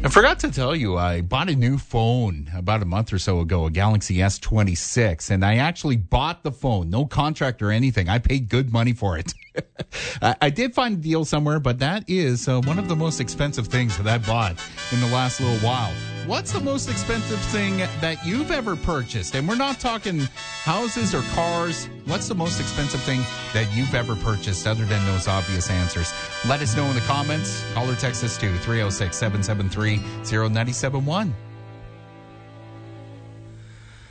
I forgot to tell you, I bought a new phone about a month or so ago, a Galaxy S26, and I actually bought the phone. No contract or anything. I paid good money for it. I did find a deal somewhere, but that is one of the most expensive things that I bought in the last little while. What's the most expensive thing that you've ever purchased? And we're not talking houses or cars. What's the most expensive thing that you've ever purchased other than those obvious answers? Let us know in the comments. Call or text us to 306-773-0971.